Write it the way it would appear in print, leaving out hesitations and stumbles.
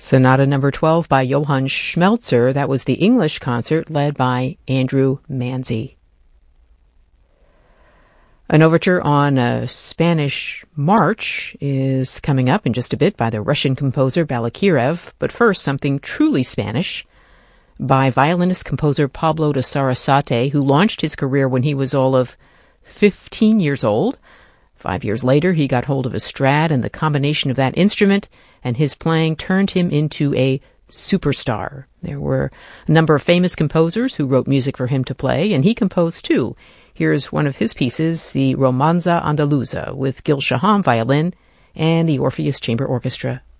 Sonata number 12 by Johann Schmelzer. That was the English concert led by Andrew Manzi. An overture on a Spanish march is coming up in just a bit by the Russian composer Balakirev, but first something truly Spanish by violinist-composer Pablo de Sarasate, who launched his career when he was all of 15 years old. 5 years later, he got hold of a Strad, and the combination of that instrument and his playing turned him into a superstar. There were a number of famous composers who wrote music for him to play, and he composed too. Here's one of his pieces, the Romanza Andaluza, with Gil Shaham violin and the Orpheus Chamber Orchestra.